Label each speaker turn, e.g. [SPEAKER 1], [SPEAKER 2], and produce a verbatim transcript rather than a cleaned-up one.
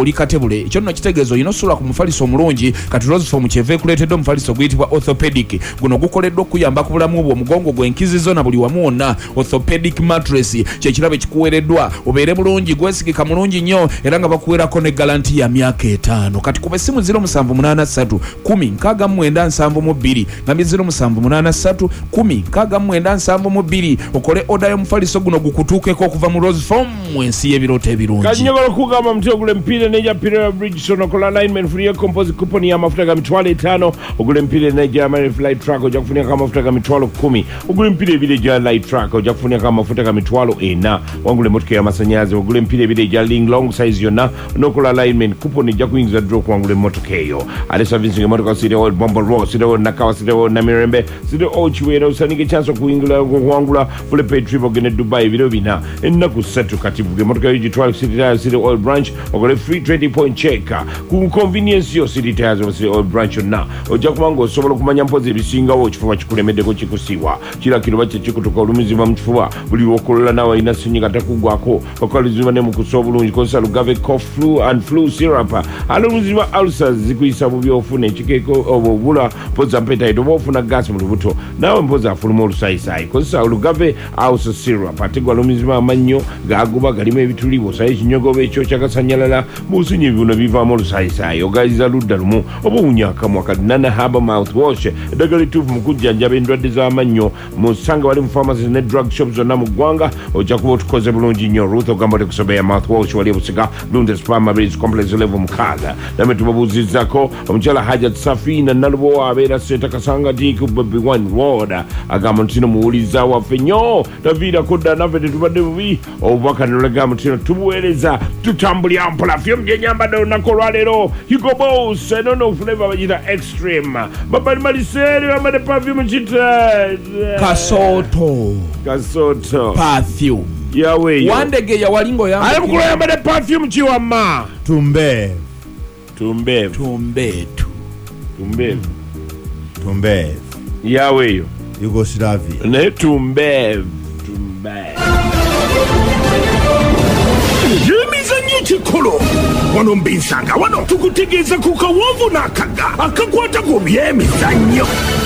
[SPEAKER 1] oli katebule ekyo nno kitegeeza olina osula ku mufaliso omulungi kati Roseform kyeva ekuleetedde omufaliso guyitibwa orthopedic guno gukoleddwa okuyamba ku bulamu bwo omugongo gwenkizizo na buli wamu wonna orthopedic mattress kyekirabe kikuweereddwa obeere bulungi gwesigika mulungi nnyo era nga bakuweerako ne galanti ya myaka etaano kati kuba essimu zero musanvu munaana ssatu kumi nkaaga mu mwenda nsanvu mu bbiri ngambye zero musanvu munaana ssatu kumi nkaaga mu mwenda nsanvu mu bbiri okole oda y'omufaliso guno gukutuukeko okuva mu Roseform ensi y'ebirooto ebirungi
[SPEAKER 2] kanyogola kugamba mti ogula empira neja Pirelli Bridgestone okola alignment free composite coupon ya mafuta ga mitwalo etaano ogula empira neja American Flight Truck ojja kufunika kama mafuta ga mitwalo kumi ogula empira ebire ja Light Truck ojja kufunika kama mafuta ga mitwalo ena wangule motoka ya masanyazi ogula empira ebire ja Ling long size yonna nokola alignment coupon ejja kuyingiza draw kuwangula motoka eyo ale servicing ya motoka City Oil Bombo Road City Oil Nakawa City Oil Namirembe City Oil Chiwera usanike chance kuingula kuwangula full pay trip ogene Dubai ebiro bina ennaku ssatu kati buge motoka yo gitwala City Tires City Oil Branch ogole free twenty point check ku convenience yo City Tires of City Oil Branch na ojja kubanga osobola okumanya mpozi ebisingawo ekifuba kikulemeddeko kikusiwa kira kiroba kye kikutuka olumizibwa mu kifuba buli okolola nawe ina sinyiga takugwako okalizibwa ne mu kusoba bulungi kozesa Lugave cough flu and flu syrup alumizibwa ulcers zikuyisa bubi ofuna ekikeeko obubula poza appetite oba ofuna gas mu lubuto nawe mpoza afuluma olusayisayi kozesa Lugave ulcer syrup ategwa alumizibwa amannyo gaguba galimu ebitulibo sayi ekinyogoba ekyo kyakasanyalala businye bibuno bivaamu olusayisayi ogayiza ludda lumu oba owunyakamu akadinana haba mouthwash eddagala ettuufu mu kujjanjaba endwadde z'amannyo musanga wali mu pharmacies ne drug shops zonna mu ggwanga ojja kuba otukoze bulungi nnyo Ruth ogamba otekusobeya mouthwash wali ebusiga lunde spamabris complex level mukaaga namwe tubabuuzizzako omukyala Hajat Safina Nalubo abeera Seta Kasanga D ku Baby One Road agamba nti kino muwuliriza waffe nnyo taviirako dda naffe tetubadde bubi obubaka nolagamba nti kino tubuweereza tutambulya mpola fyo mugyenyambadde olunaku olwaleero Hugo Boss enono flavor bagita extreme babali maliseri bamade perfume kita
[SPEAKER 1] Kasoto
[SPEAKER 2] Kasoto
[SPEAKER 1] perfume
[SPEAKER 2] yawe
[SPEAKER 1] wandege ya walingo ya
[SPEAKER 2] ale mukulu yambade perfume chiwama
[SPEAKER 3] tumbe
[SPEAKER 2] tumbe
[SPEAKER 1] tumbe tu
[SPEAKER 2] tumbe
[SPEAKER 3] tumbe
[SPEAKER 2] yawe yo
[SPEAKER 3] Yugoslavia
[SPEAKER 2] ne tumbe tumbe
[SPEAKER 4] yemizanyo kikolo wano mbinsanga wano tukutegeeza ku kawovu n'akaga akakwata ku byemizannyo